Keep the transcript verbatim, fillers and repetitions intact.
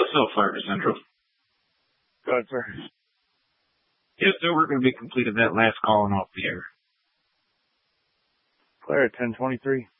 South Florida Central. Go ahead, sir. Yes, sir, we're going to be completed that last call and off the air. Clear at ten twenty-three.